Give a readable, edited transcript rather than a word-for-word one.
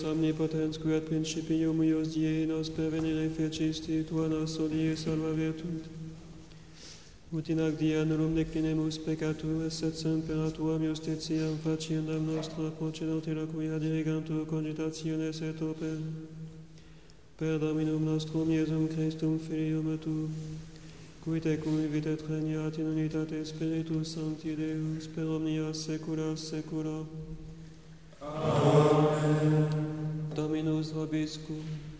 omnipotens, qui ad principium ius die nos pervenire fecisti, tua nos odie salva virtut. Ut in ac dia nullum declinemus peccatur, et semper tuam justitiam faciendam nostra procedoter quia dirigantur cogitationes et oper. Per Dominum nostrum Iesum Christum Filium tuum, qui tecum vivit et regnat in unitate Spiritus Sancti Deus, per omnia saecula saeculorum. Amen. Dominus vobiscum.